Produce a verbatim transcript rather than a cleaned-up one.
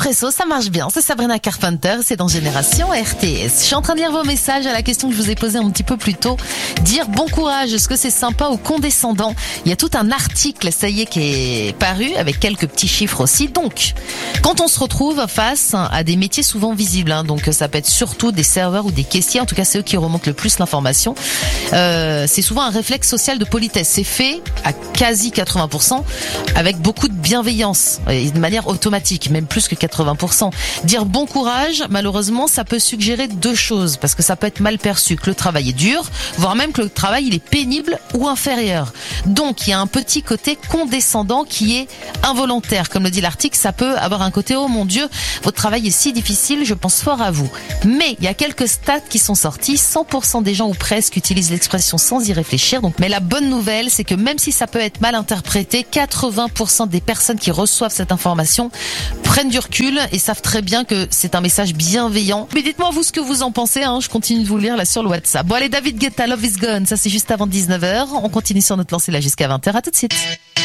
Expresso, ça marche bien. C'est Sabrina Carpenter, c'est dans Génération R T S. Je suis en train de lire vos messages à la question que je vous ai posée un petit peu plus tôt. Dire bon courage, est-ce que c'est sympa ou condescendant? Il y a tout un article, ça y est, qui est paru avec quelques petits chiffres aussi. Donc, quand on se retrouve face à des métiers souvent visibles, hein, donc ça peut être surtout des serveurs ou des caissiers, en tout cas c'est eux qui remontent le plus l'information, euh, c'est souvent un réflexe social de politesse. C'est fait à quasi quatre-vingts pour cent avec beaucoup de bienveillance et de manière automatique, même plus que quatre-vingts pour cent. Dire bon courage, malheureusement, ça peut suggérer deux choses, parce que ça peut être mal perçu, que le travail est dur, voire même que le travail il est pénible ou inférieur. Donc il y a un petit côté condescendant qui est involontaire. Comme le dit l'article, ça peut avoir un côté oh mon Dieu, votre travail est si difficile, je pense fort à vous. Mais il y a quelques stats qui sont sortis, cent pour cent des gens ou presque utilisent l'expression sans y réfléchir. Donc, mais la bonne nouvelle, c'est que même si ça peut être mal interprété, quatre-vingts pour cent des personnes qui reçoivent cette information prennent du recul et savent très bien que c'est un message bienveillant. Mais dites-moi vous ce que vous en pensez, hein. Je continue de vous lire là sur le WhatsApp. Bon allez, David Guetta, Love is Gone, ça c'est juste avant dix-neuf heures. On continue sur notre lancée là jusqu'à vingt heures. À tout de suite.